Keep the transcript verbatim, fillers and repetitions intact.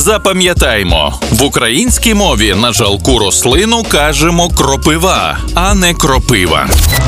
Запам'ятаймо, в українській мові на жалку рослину кажемо кропива, а не кропива.